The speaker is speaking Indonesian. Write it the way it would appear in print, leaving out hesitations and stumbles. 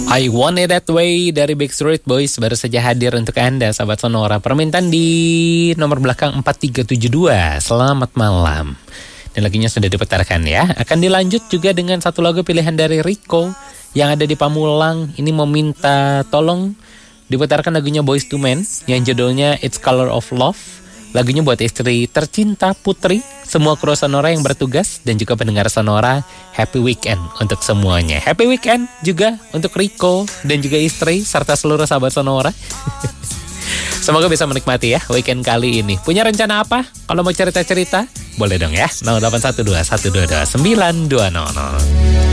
I Want It That Way dari Backstreet Boys baru saja hadir untuk Anda, sahabat Sonora. Permintaan di nomor belakang 4372. Selamat malam. Dan lagunya sudah diputarkan ya. Akan dilanjut juga dengan satu lagu pilihan dari Rico yang ada di Pamulang. Ini meminta tolong diputarkan lagunya Boyz II Men yang judulnya It's Color of Love. Lagunya buat istri tercinta Putri, semua kru Sonora yang bertugas, dan juga pendengar Sonora. Happy weekend untuk semuanya. Happy weekend juga untuk Rico dan juga istri serta seluruh sahabat Sonora. Semoga bisa menikmati ya weekend kali ini. Punya rencana apa? Kalau mau cerita-cerita boleh dong ya. 0812 122 9200.